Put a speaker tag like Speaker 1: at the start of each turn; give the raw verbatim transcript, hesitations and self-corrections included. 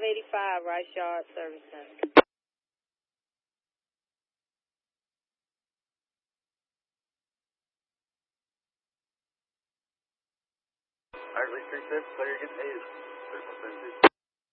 Speaker 1: eighty-five, Rice Yard Service Center.
Speaker 2: Alright, three six, so you're getting eight.